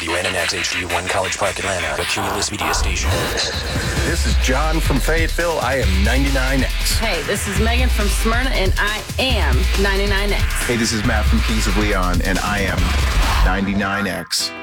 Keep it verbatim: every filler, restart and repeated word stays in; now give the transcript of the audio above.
W N N X H D one College Park, Atlanta, a Cumulus Media station. This is John from Fayetteville. I am ninety-nine X. Hey, this is Megan from Smyrna, and I am ninety-nine X. Hey, this is Matt from Kings of Leon, and I am ninety-nine X.